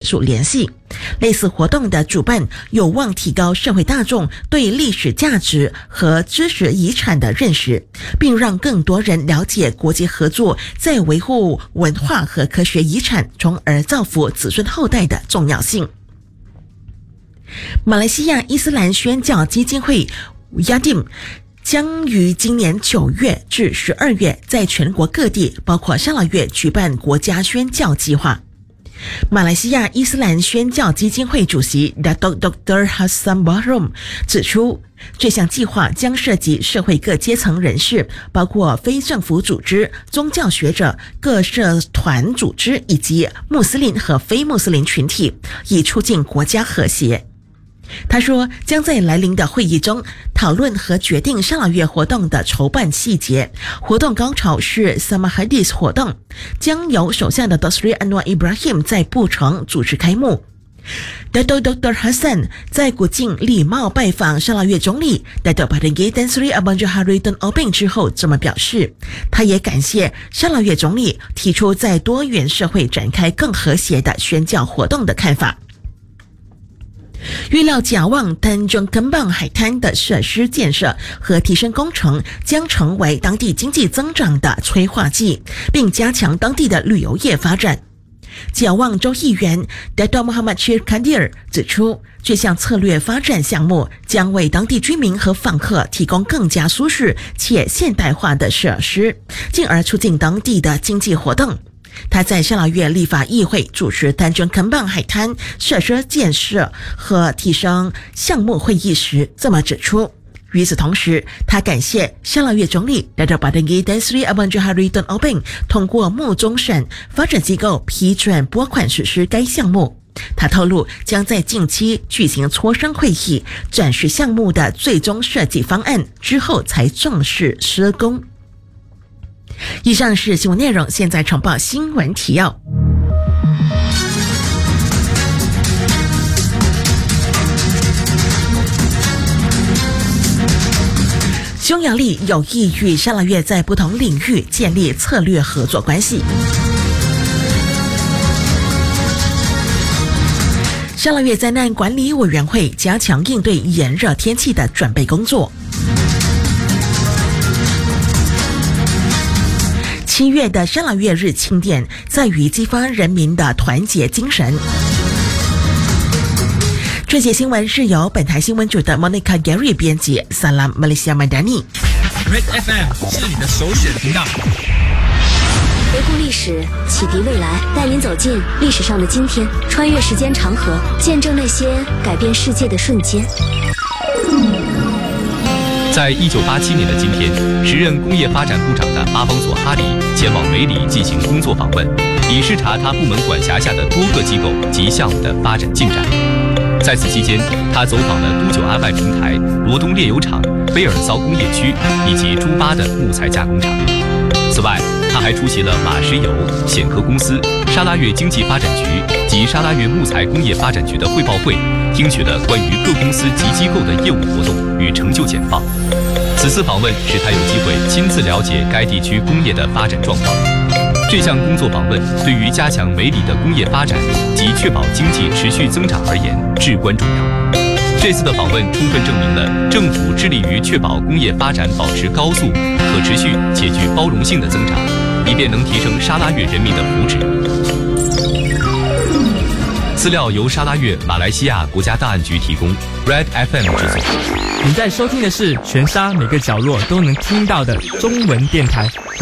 所联系。类似活动的主办有望提高社会大众对历史价值和知识遗产的认识，并让更多人了解国际合作在维护文化和科学遗产，从而造福子孙后代的重要性。马来西亚伊斯兰宣教基金会 YADIM 将于今年9月至12月在全国各地，包括沙拉越举办国家宣教计划。马来西亚伊斯兰宣教基金会主席 Dr. Hassan Bahrom 指出，这项计划将涉及社会各阶层人士，包括非政府组织、宗教学者、各社团组织以及穆斯林和非穆斯林群体，以促进国家和谐。他说，将在来临的会议中讨论和决定沙拉越活动的筹办细节。活动高潮是 Sama Hadis 活动，将由首相的 Dr. Anwar Ibrahim 在布城主持开幕。Dr. Hassan 在古晋礼貌拜访沙拉越总理 Dato' Patinggi Tan Sri Abang Johari Tun Obeng 之后这么表示，他也感谢沙拉越总理提出在多元社会展开更和谐的宣教活动的看法。预料甲旺Tanjung Kembang海滩的设施建设和提升工程将成为当地经济增长的催化剂，并加强当地的旅游业发展。甲旺州议员 Dato' Muhammad Syed Kadir 指出，这项策略发展项目将为当地居民和访客提供更加舒适且现代化的设施，进而促进当地的经济活动。他在沙拉越立法议会主持Tanjung Kembang海滩设施建设和提升项目会议时这么指出。与此同时，他感谢沙拉越总理 Dato' Patinggi Tan Sri Abang Johari Tun Obeng 通过穆宗省发展机构批准拨款实施该项目。他透露，将在近期举行磋商会议，展示项目的最终设计方案，之后才正式施工。以上是新闻内容，现在重报新闻提要。匈牙利有意与沙拉越在不同领域建立策略合作关系。沙拉越灾难管理委员会加强应对炎热天气的准备工作。7月的沙拉越日庆典在于激发人民的团结精神。这节新闻是由本台新闻组的 Monica Gary 编辑。Salam Malaysia Madani。 Red FM 是你的首选频道。 回顾历史，启迪未来，带您走进历史上的今天，穿越时间长河，见证那些改变世界的瞬间。 在1987年的今天，时任工业发展部长的阿方索·哈里前往梅里进行工作访问，以视察他部门管辖下的多个机构及项目的发展进展。在此期间，他走访了都久阿拜平台、罗东炼油厂、贝尔骚工业区以及朱巴的木材加工厂。此外，他还出席了马石油、显科公司、沙拉越经济发展局及沙拉越木材工业发展局的汇报会，听取了关于各公司及机构的业务活动与成就简报。此次访问使他有机会亲自了解该地区工业的发展状况。这项工作访问对于加强梅里的工业发展及确保经济持续增长而言至关重要。这次的访问充分证明了政府致力于确保工业发展保持高速、可持续且具包容性的增长，以便能提升沙拉越人民的福祉。资料由沙拉越马来西亚国家档案局提供 ，Red FM 制作。 你在收听的是全沙每个角落都能听到的中文电台。